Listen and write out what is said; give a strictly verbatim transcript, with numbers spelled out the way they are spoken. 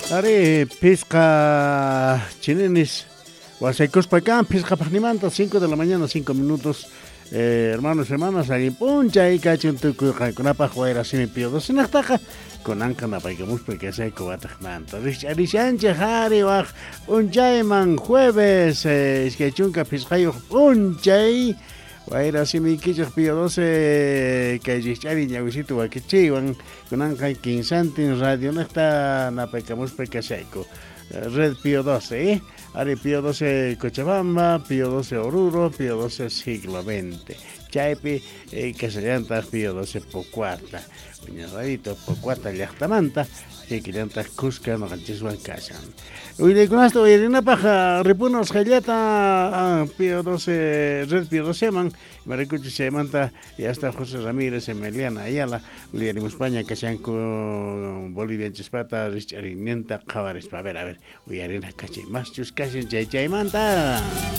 Are pesca chilenes. Guasaicos para acá, pesca panimanta, cinco de la mañana, cinco minutos. Eh, hermanos, hermanas, ahí puncha y cachun tucu con apa juera si me pido dos en ataja con anca na paigamus porque se cobataj manta. Rishanche hari waj puncha man jueves es que chunca piscayo puncha y guaira si me quicho pido doce que jichari ñaguisito guaquichiwan con anca quinsantin radio no está na paigamus porque seco. Red Pío doce, ¿eh? Are Pío doce Cochabamba, Pío doce Oruro, Pío doce Siglo veinte. Chaipi, eh, que se llanta Pío doce Pocuarta. Uñadadito, Pocuarta, Llachtamanta, que que llanta Cusca, no ganchiswan casan. Uy, de con esto, en una paja, repunos, Jayata, Pío doce, Red Pío doce, man, Maricucho se manta, y hasta José Ramírez, Emiliana Ayala, Uliarim España, que sean con Bolivia, Chispata, Richarinienta, Javares, a ver, a ver, Uyarina, Cachi, más chus, casi, Chay, Chay, manta.